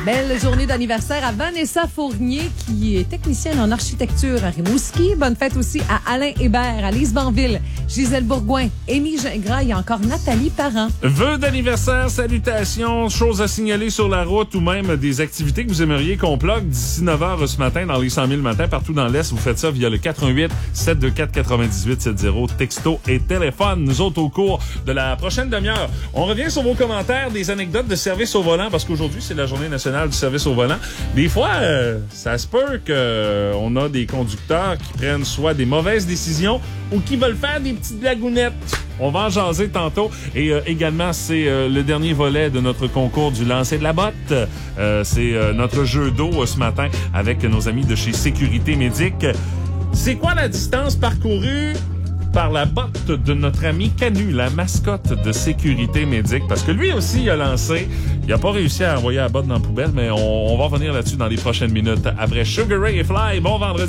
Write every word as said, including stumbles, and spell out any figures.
Belle journée d'anniversaire à Vanessa Fournier, qui est technicienne en architecture à Rimouski. Bonne fête aussi à Alain Hébert, à Lise Banville, Gisèle Bourgoin, Émy Gingras et encore Nathalie Parent. Vœux d'anniversaire, salutations, choses à signaler sur la route ou même des activités que vous aimeriez qu'on bloque d'ici neuf heures ce matin dans les cent mille matins partout dans l'Est. Vous faites ça via le quatre un huit, sept deux quatre, neuf huit sept zéro, texto et téléphone. Nous autres, au cours de la prochaine demi-heure, on revient sur vos commentaires, des anecdotes de service au volant, parce qu'aujourd'hui, c'est la journée nationale du service au volant. Des fois, euh, ça se peut qu'on euh, a des conducteurs qui prennent soit des mauvaises décisions ou qui veulent faire des petites blagounettes. On va en jaser tantôt. Et euh, également, c'est euh, le dernier volet de notre concours du lancer de la botte. Euh, c'est euh, notre jeu d'eau euh, ce matin avec nos amis de chez Sécurité Médic. C'est quoi la distance parcourue par la botte de notre ami Canu, la mascotte de Sécurité Médic? Parce que lui aussi, il a lancé. Il n'a pas réussi à envoyer la botte dans la poubelle, mais on, on va revenir là-dessus dans les prochaines minutes. Après Sugar Ray et Fly, bon vendredi.